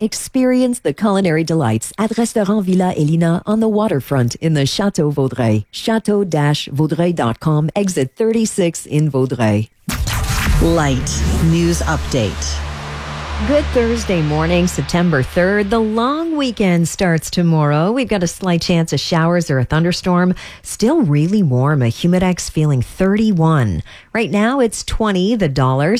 Experience the culinary delights at Restaurant Villa Elina on the waterfront in the Château Vaudreuil. Chateau-Vaudreuil.com, exit 36 in Vaudreuil. Light News Update. Good Thursday morning, September 3rd. The long weekend starts tomorrow. We've got a slight chance of showers or a thunderstorm. Still really warm. A Humidex feeling 31. Right now it's 20. The dollar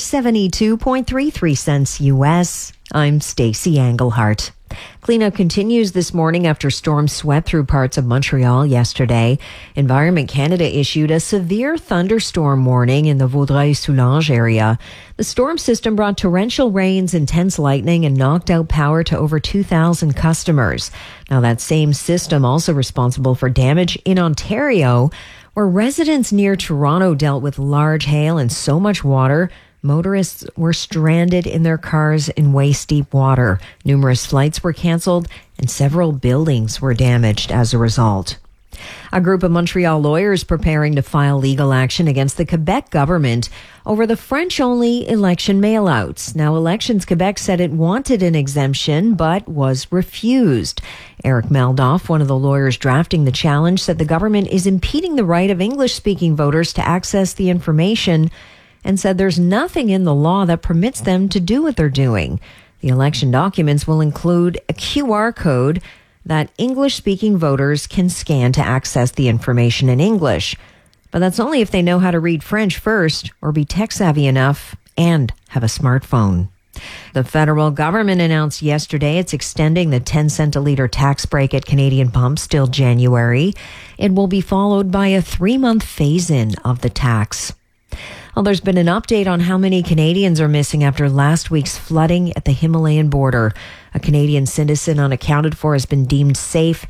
72.33 cents US. I'm Stacey Engelhart. Cleanup continues this morning after storms swept through parts of Montreal yesterday. Environment Canada issued a severe thunderstorm warning in the Vaudreuil-Soulanges area. The storm system brought torrential rains, intense lightning, and knocked out power to over 2,000 customers. Now, that same system also responsible for damage in Ontario, where residents near Toronto dealt with large hail and so much water. Motorists were stranded in their cars in waist-deep water. Numerous flights were canceled and several buildings were damaged as a result. A group of Montreal lawyers preparing to file legal action against the Quebec government over the French-only election mailouts. Now, Elections Quebec said it wanted an exemption but was refused. Eric Maldoff, one of the lawyers drafting the challenge, said the government is impeding the right of English-speaking voters to access the information and said there's nothing in the law that permits them to do what they're doing. The election documents will include a QR code that English-speaking voters can scan to access the information in English. But that's only if they know how to read French first or be tech-savvy enough and have a smartphone. The federal government announced yesterday it's extending the 10-cent a litre tax break at Canadian pumps till January. It will be followed by a 3-month phase-in of the tax. Well, there's been an update on how many Canadians are missing after last week's flooding at the Himalayan border. A Canadian citizen unaccounted for has been deemed safe.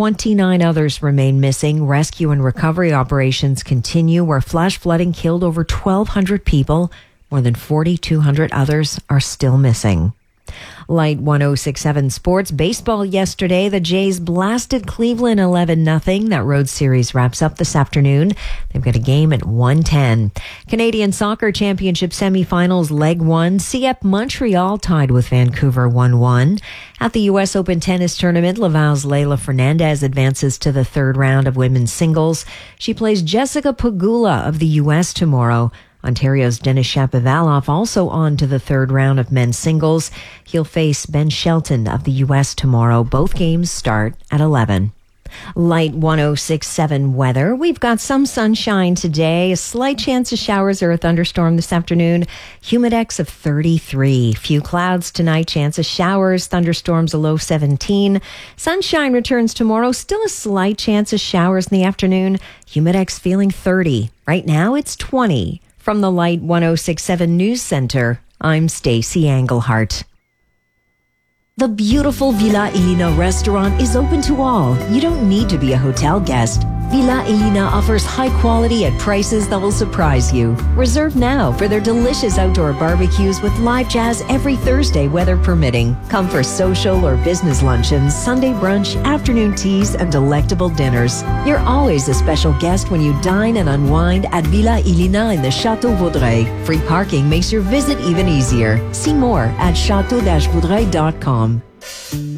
29 others remain missing. Rescue and recovery operations continue, where flash flooding killed over 1,200 people. More than 4,200 others are still missing. Light 106.7 Sports. Baseball yesterday. The Jays blasted Cleveland 11-0. That road series wraps up this afternoon. They've got a game at 1:10. Canadian Soccer Championship semifinals Leg 1. CF Montreal tied with Vancouver 1-1. At the U.S. Open Tennis Tournament, Laval's Leylah Fernandez advances to the third round of women's singles. She plays Jessica Pegula of the U.S. tomorrow. Ontario's Denis Shapovalov also on to the third round of men's singles. He'll face Ben Shelton of the U.S. tomorrow. Both games start at 11. Light 106.7 weather. We've got some sunshine today, a slight chance of showers or a thunderstorm this afternoon. Humidex of 33. Few clouds tonight, chance of showers, thunderstorms a low 17. Sunshine returns tomorrow, still a slight chance of showers in the afternoon. Humidex feeling 30. Right now it's 20. From the Light 106.7 News Center, I'm Stacey Engelhart. The beautiful Villa Elina restaurant is open to all. You don't need to be a hotel guest. Villa Elina offers high quality at prices that will surprise you. Reserve now for their delicious outdoor barbecues with live jazz every Thursday, weather permitting. Come for social or business luncheons, Sunday brunch, afternoon teas, and delectable dinners. You're always a special guest when you dine and unwind at Villa Elina in the Château Vaudreuil. Free parking makes your visit even easier. See more at chateau-vaudreuil.com.